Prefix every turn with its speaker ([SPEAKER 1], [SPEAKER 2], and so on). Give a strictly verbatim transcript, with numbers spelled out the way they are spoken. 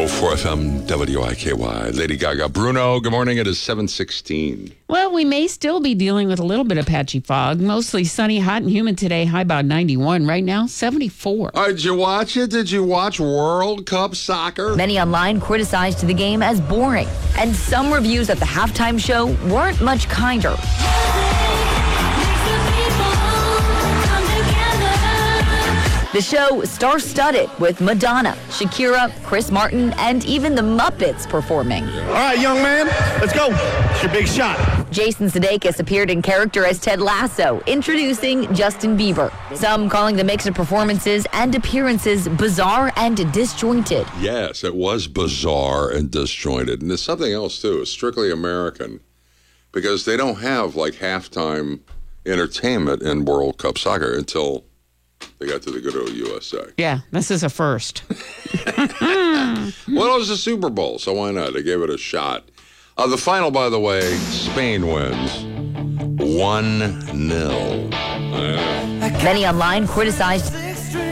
[SPEAKER 1] four F M W I K Y. Lady Gaga. Bruno, good morning. It is seven sixteen.
[SPEAKER 2] Well, we may still be dealing with a little bit of patchy fog. Mostly sunny, hot, and humid today. High about ninety-one. Right now, seventy-four.
[SPEAKER 1] All right, did you watch it? Did you watch World Cup soccer?
[SPEAKER 3] Many online criticized the game as boring, and some reviews at the halftime show weren't much kinder. The show star-studded with Madonna, Shakira, Chris Martin, and even the Muppets performing.
[SPEAKER 4] All right, young man, let's go. It's your big shot.
[SPEAKER 3] Jason Sudeikis appeared in character as Ted Lasso, introducing Justin Bieber. Some calling the mix of performances and appearances bizarre and disjointed.
[SPEAKER 1] Yes, it was bizarre and disjointed. And there's something else, too. It's strictly American because they don't have, like, halftime entertainment in World Cup soccer until they got to the good old U S A.
[SPEAKER 2] Yeah, this is a first.
[SPEAKER 1] Well, it was the Super Bowl, so why not? They gave it a shot. Uh, the final, by the way, Spain wins one nil. Uh,
[SPEAKER 3] Many online criticized